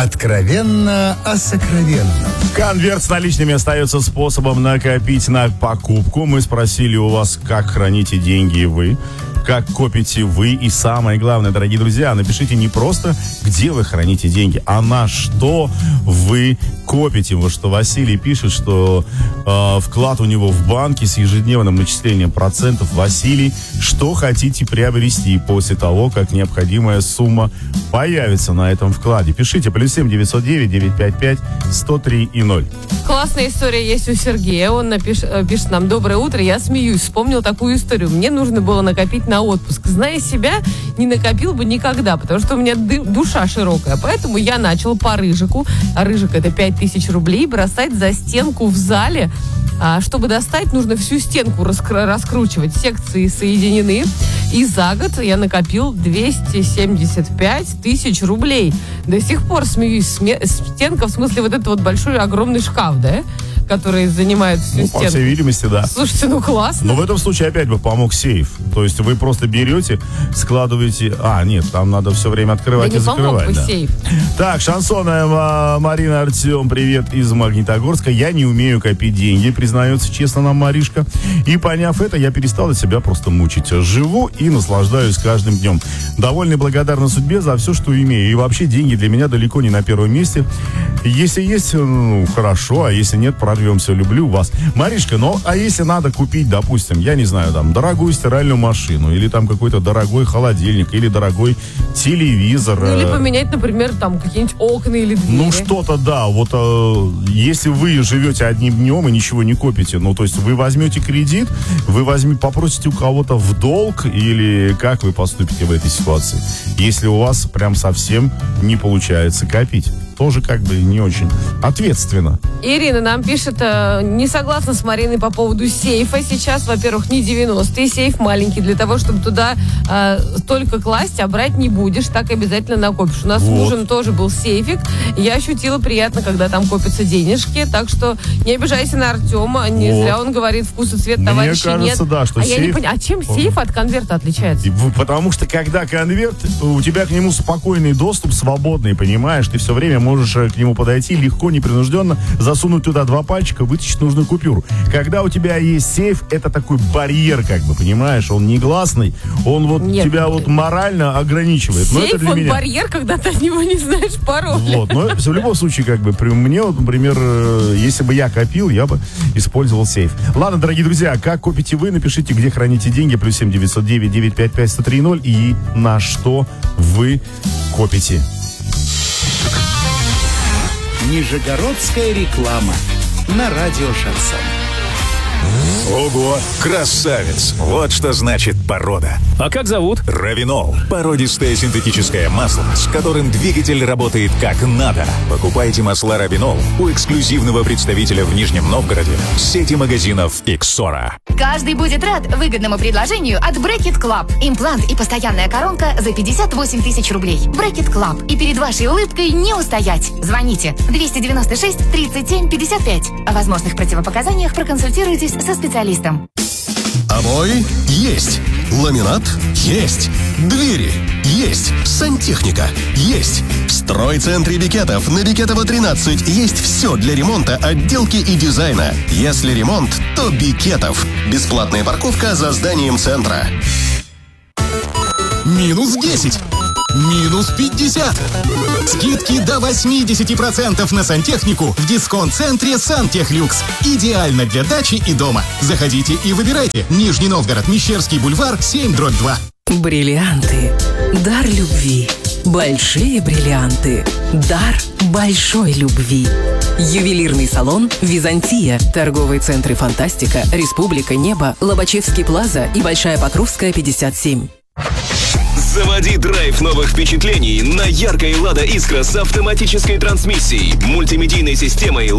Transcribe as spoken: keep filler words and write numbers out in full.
Откровенно о сокровенном. Конверт с наличными остается способом накопить на покупку. Мы спросили у вас, как храните деньги вы, как копите вы. И самое главное, дорогие друзья, напишите не просто, где вы храните деньги, а на что вы копите. Вот что Василий пишет, что э, вклад у него в банке с ежедневным начислением процентов. Василий, что хотите приобрести после того, как необходимая сумма появится на этом вкладе? Пишите плюс семь девятьсот девять девятьсот пятьдесят пять сто три и ноль. Классная история есть у Сергея. Он напиш, пишет нам: доброе утро, я смеюсь. Вспомнил такую историю. Мне нужно было накопить на отпуск. Зная себя, не накопил бы никогда, потому что у меня ды- душа широкая. Поэтому я начал по рыжику, а рыжик это пять тысяч рублей, бросать за стенку в зале. А чтобы достать, нужно всю стенку раскр- раскручивать. Секции соединены. И за год я накопил двести семьдесят пять тысяч рублей. До сих пор смеюсь. Сме- стенка, в смысле, вот этот вот большой огромный шкаф, да? Который занимает всю ну, стенку. По всей видимости, да. Слушайте, ну классно. Но в этом случае опять бы помог сейф. То есть вы просто берете, складываете... А, нет, там надо все время открывать да и не закрывать. Помог бы да. сейф. Так, шансонная Марина, Артем, привет из Магнитогорска. Я не умею копить деньги, признается честно нам Маришка. И поняв это, я перестал себя просто мучить. Живу и наслаждаюсь каждым днем. Довольно благодарна судьбе за все, что имею. И вообще деньги для меня далеко не на первом месте. Если есть, ну, хорошо, а если нет, прорвемся. Люблю вас. Маришка, ну, а если надо купить, допустим, я не знаю, там, дорогую стиральную машину, или там какой-то дорогой холодильник, или дорогой телевизор. Ну, или поменять, например, там, какие-нибудь окна или двери. Ну, что-то, да. Вот э, если вы живете одним днем и ничего не копите, ну, то есть вы возьмете кредит, вы возьмете, попросите у кого-то в долг, или как вы поступите в этой ситуации? Если у вас прям совсем не получается копить. Тоже как бы не очень ответственно. Ирина нам пишет, э, не согласна с Мариной по поводу сейфа. Сейчас, во-первых, не девяностые, сейф маленький. Для того, чтобы туда э, столько класть, а брать не будешь, так обязательно накопишь. У нас вот. с мужем тоже был сейфик. Я ощутила приятно, когда там копятся денежки. Так что не обижайся на Артема. Не вот. Зря он говорит, вкус и цвет Мне товарищей кажется, нет. да, что а сейф... я не понимаю, а чем сейф от конверта отличается? Потому что когда конверт, у тебя к нему спокойный доступ, свободный, понимаешь? Ты все время можешь к нему подойти легко, непринужденно, засунуть туда два пальчика, вытащить нужную купюру. Когда у тебя есть сейф, это такой барьер, как бы, понимаешь? Он негласный, он вот Нет, тебя вот морально ограничивает. Сейф, но это для он меня... барьер, когда ты от него не знаешь пароля. Вот, но в любом случае, как бы, при мне, вот, например, если бы я копил, я бы использовал сейф. Ладно, дорогие друзья, как копите вы, напишите, где храните деньги, плюс семь девятьсот девять девятьсот пятьдесят пять сто три ноль и на что вы копите. Нижегородская реклама на радио «Шансон». Ого, красавец! Вот что значит порода. А как зовут? Равинол. Породистое синтетическое масло, с которым двигатель работает как надо. Покупайте масла Равинол у эксклюзивного представителя в Нижнем Новгороде сети магазинов Иксора. Каждый будет рад выгодному предложению от Bracket Club. Имплант и постоянная коронка за пятьдесят восемь тысяч рублей. Bracket Club. И перед вашей улыбкой не устоять. Звоните двести девяносто шесть тридцать семь пятьдесят пять. О возможных противопоказаниях проконсультируйтесь со специалистом. Обои есть. Ламинат есть. Двери есть. Сантехника есть. В стройцентре Бекетов на Бекетова тринадцать есть все для ремонта, отделки и дизайна. Если ремонт, то Бекетов. Бесплатная парковка за зданием центра. Минус десять. Минус пятьдесят. Скидки до восемьдесят процентов на сантехнику в дисконт-центре «Сантехлюкс». Идеально для дачи и дома. Заходите и выбирайте. Нижний Новгород, Мещерский бульвар, семь дробь два. Бриллианты. Дар любви. Большие бриллианты. Дар большой любви. Ювелирный салон «Византия». Торговые центры «Фантастика», «Республика», «Небо», Лобачевский плаза и Большая Покровская, пятьдесят семь. Заводи драйв новых впечатлений на яркой «Лада Искра» с автоматической трансмиссией, мультимедийной системой